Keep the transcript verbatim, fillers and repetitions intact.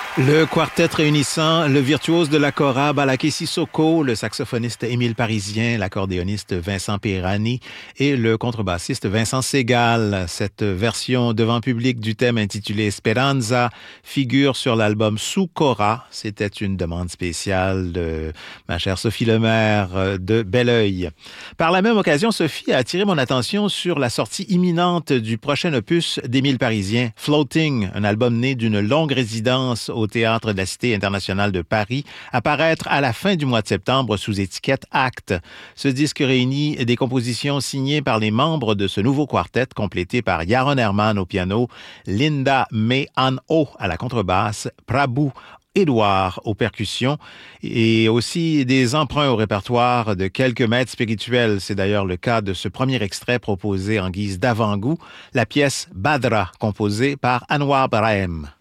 Le quartet réunissant le virtuose de la kora Balaké Sissoko, le saxophoniste Émile Parisien, l'accordéoniste Vincent Pirani et le contrebassiste Vincent Segal. Cette version devant public du thème intitulé Esperanza figure sur l'album Sous Kora. C'était une demande spéciale de ma chère Sophie Lemaire de Belleuil. Par la même occasion, Sophie a attiré mon attention sur la sortie imminente du prochain opus d'Émile Parisien, Floating, un album né d'une longue résidence au Théâtre de la Cité internationale de Paris, à paraître à la fin du mois de septembre sous étiquette Acte. Ce disque réunit des compositions signées par les membres de ce nouveau quartet, complété par Yaron Herman au piano, Linda May An Ho à la contrebasse, Prabhu Édouard aux percussions et aussi des emprunts au répertoire de quelques maîtres spirituels. C'est d'ailleurs le cas de ce premier extrait proposé en guise d'avant-goût, la pièce Badra, composée par Anwar Brahim.